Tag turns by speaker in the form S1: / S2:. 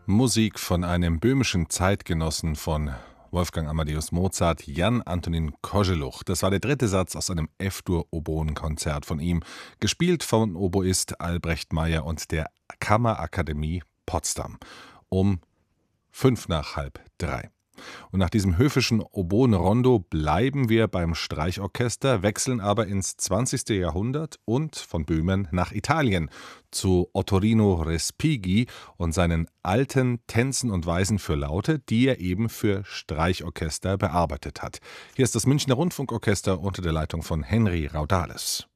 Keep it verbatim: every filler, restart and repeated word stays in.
S1: Musik von einem böhmischen Zeitgenossen von Wolfgang Amadeus Mozart, Jan Antonín Koželuch. Das war der dritte Satz aus einem F-Dur-Oboen-Konzert von ihm, gespielt von Oboist Albrecht Meyer und der Kammerakademie Potsdam um fünf nach halb drei. Und nach diesem höfischen Oboen-Rondo bleiben wir beim Streichorchester, wechseln aber ins zwanzigste Jahrhundert und von Böhmen nach Italien zu Ottorino Respighi und seinen alten Tänzen und Weisen für Laute, die er eben für Streichorchester bearbeitet hat. Hier ist das Münchner Rundfunkorchester unter der Leitung von Henry Raudales.